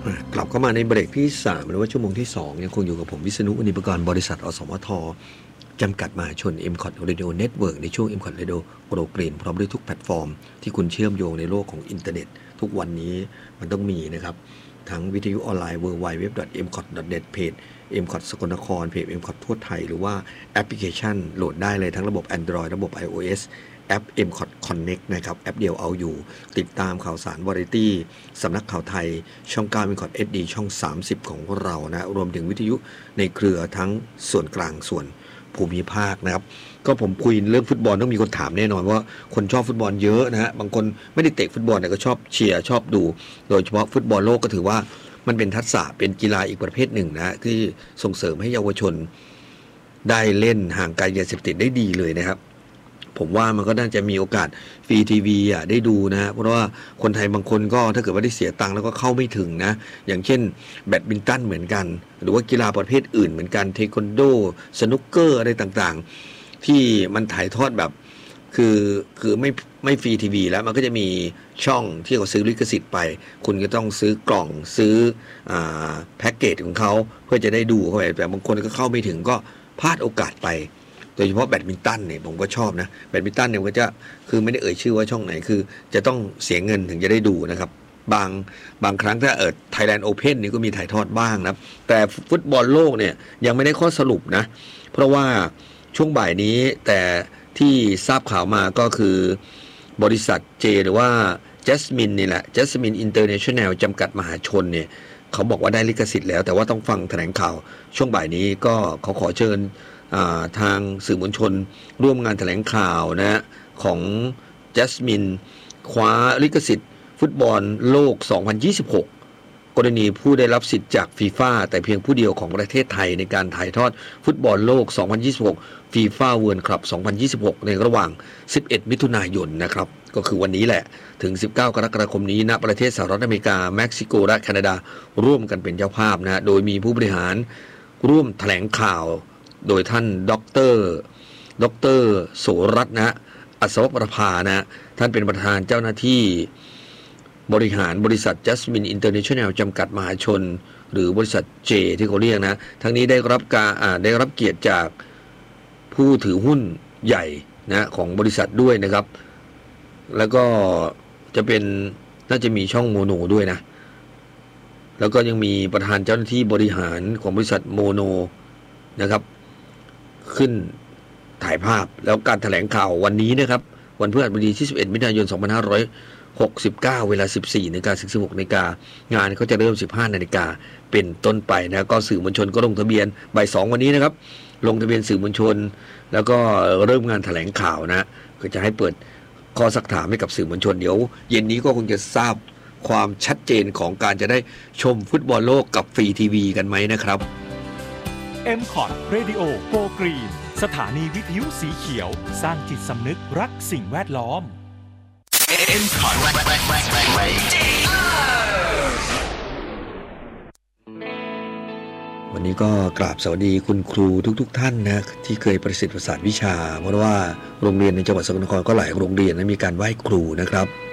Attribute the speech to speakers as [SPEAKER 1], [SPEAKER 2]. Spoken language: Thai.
[SPEAKER 1] กลับเข้ามาในเบรกที่3หรือว่าชั่วโมงที่2ยังคงอยู่กับผมวิษณุ อุณิปกรณ์บริษัทอสมทจำกัดมหาชน MCOT Radio Network ในช่วง MCOT Radio Grow Green พร้อมด้วยทุกแพลตฟอร์มที่คุณเชื่อมโยงในโลกของอินเทอร์เน็ตทุกวันนี้มันต้องมีนะครับทั้งวิทยุออนไลน์ www.mcot.net เพจ MCOT สกลนครเพจ MCOT ทั่วไทยหรือว่าแอปพลิเคชันโหลดได้เลยทั้งระบบ Android ระบบ iOSแอป MCOT Connect นะครับแอปเดียวเอาอยู่ติดตามข่าวสารวาไรตี้สำนักข่าวไทยช่อง9 MCOT HD ช่อง30ของเรานะรวมถึงวิทยุในเครือทั้งส่วนกลางส่วนภูมิภาคนะครับก็ผมคุยเรื่องฟุตบอลต้องมีคนถามแน่นอนว่าคนชอบฟุตบอลเยอะนะฮะบางคนไม่ได้เตะฟุตบอลแต่ก็ชอบเชียร์ชอบดูโดยเฉพาะฟุตบอลโลกก็ถือว่ามันเป็นทักษะเป็นกีฬาอีกประเภทหนึ่งนะที่ส่งเสริมให้เยาวชนได้เล่นห่างไกลยาเสพติดได้ดีเลยนะครับผมว่ามันก็น่าจะมีโอกาสฟรีทีวีได้ดูนะเพราะว่าคนไทยบางคนก็ถ้าเกิดว่าได้เสียตังค์แล้วก็เข้าไม่ถึงนะอย่างเช่นแบดมินตันเหมือนกันหรือว่ากีฬาประเภทอื่นเหมือนกันเทควันโดสนุกเกอร์อะไรต่างๆที่มันถ่ายทอดแบบคือไม่ฟรีทีวีแล้วมันก็จะมีช่องที่เขาซื้อลิขสิทธิ์ไปคุณก็ต้องซื้อกล่องซื้อแพ็กเกจของเขาเพื่อจะได้ดูเข้าไปแต่บางคนก็เข้าไม่ถึงก็พลาดโอกาสไปโดยเฉพาะแบดมินตันเนี่ยผมก็ชอบนะแบดมินตันเนี่ยก็จะคือไม่ได้เอ่ยชื่อว่าช่องไหนคือจะต้องเสียเงินถึงจะได้ดูนะครับบางครั้งถ้าThailand Open นี่ก็มีถ่ายทอดบ้างนะแต่ฟุตบอลโลกเนี่ยยังไม่ได้ข้อสรุปนะเพราะว่าช่วงบ่ายนี้แต่ที่ทราบข่าวมาก็คือบริษัทเจหรือว่า Jasmine นี่แหละ Jasmine International จำกัดมหาชนเนี่ยเขาบอกว่าได้ลิขสิทธิ์แล้วแต่ว่าต้องฟังแถลงข่าวช่วงบ่ายนี้ก็เขาขอเชิญทางสื่อมวลชนร่วมงานแถลงข่าวนะของ Jasmine คว้าลิขสิทธิ์ฟุตบอลโลก 2026 กรณีผู้ได้รับสิทธิ์จากฟีฟ่าแต่เพียงผู้เดียวของประเทศไทยในการถ่ายทอดฟุตบอลโลก 2026 ฟีฟ่าเวิลด์คลับ 2026 ในระหว่าง 11 มิถุนายนนะครับก็คือวันนี้แหละถึง 19 กรกฎาคมนี้ณประเทศสหรัฐอเมริกาเม็กซิโกและแคนาดาร่วมกันเป็นเจ้าภาพนะโดยมีผู้บริหารร่วมแถลงข่าวโดยท่านดร.โสรัตน์นะอัศวประภานะท่านเป็นประธานเจ้าหน้าที่บริหารบริษัท Jasmine International จำกัดมหาชนหรือบริษัท J ที่เขาเรียกนะทั้งนี้ได้รับเกียรติจากผู้ถือหุ้นใหญ่นะของบริษัทด้วยนะครับแล้วก็จะเป็นน่าจะมีช่องโมโนด้วยนะแล้วก็ยังมีประธานเจ้าหน้าที่บริหารของบริษัทโมโนนะครับขึ้นถ่ายภาพแล้วการแถลงข่าววันนี้นะครับวันพฤหัสบดีที่11 มิถุนายน 2569 เวลา 14:00 น. ถึง 16:00 น. งานเขาจะเริ่ม 15:00 น. เป็นต้นไปนะก็สื่อมวลชนก็ลงทะเบียนบ่าย 2วันนี้นะครับลงทะเบียนสื่อมวลชนแล้วก็เริ่มงานแถลงข่าวนะก็จะให้เปิดข้อซักถามให้กับสื่อมวลชนเดี๋ยวเย็นนี้ก็คงจะทราบความชัดเจนของการจะได้ชมฟุตบอลโลกกับฟรีทีวีกันไหมนะครับ
[SPEAKER 2] MCOT Radio Go Green สถานีวิทยุสีเขียวสร้างจิตสำนึกรักสิ่งแวดล้อม
[SPEAKER 3] MCOT
[SPEAKER 1] วันนี้ก็กราบสวัสดีคุณครูทุกท่านนะที่เคยประสิทธิ์ประสาทวิชาเพราะว่าโรงเรียนในจังหวัดสกลนครก็หลายโรงเรียนนะมีการไหว้ครูนะครับ